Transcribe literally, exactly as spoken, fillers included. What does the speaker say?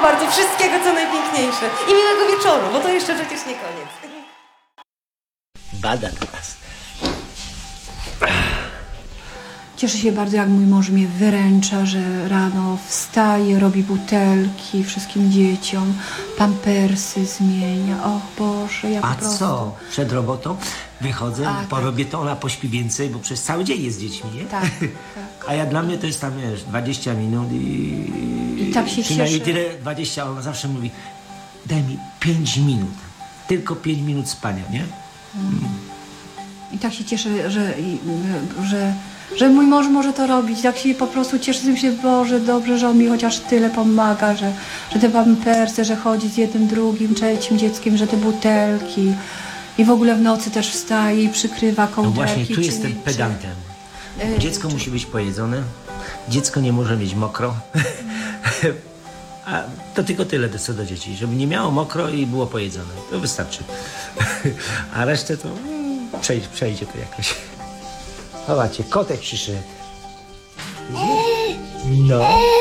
bardzo, wszystkiego co najpiękniejsze. I miłego wieczoru, bo to jeszcze przecież nie koniec. Bada teraz. Cieszę się bardzo, jak mój mąż mnie wyręcza, że rano wstaje, robi butelki wszystkim dzieciom, pampersy zmienia. Och Boże, ja A po prostu... co? Przed robotą wychodzę, A, porobię to, ona pośpi więcej, bo przez cały dzień jest z dziećmi, nie? Tak, tak. A ja dla mnie to jest tam, wiesz, dwadzieścia minut i... I tak się przynajmniej cieszę. tyle, dwadzieścia, ona zawsze mówi, daj mi pięć minut, tylko pięć minut spania, nie? I tak się cieszę, że, i- że, że mój mąż może to robić. Tak się po prostu cieszę się, Boże, dobrze, że on mi chociaż tyle pomaga, że, że te pampersy, że chodzi z jednym, drugim, trzecim dzieckiem, że te butelki. I w ogóle w nocy też wstaje i przykrywa No kołderki. właśnie, tu czy jestem nie, czy- pedantem. E, Dziecko czy- musi być pojedzone, dziecko nie może mieć mokro. A to tylko tyle, co do dzieci, żeby nie miało mokro i było pojedzone. To wystarczy. A resztę to mm, przejdzie, przejdzie to jakoś. Zobaczcie, kotek przyszedł. No.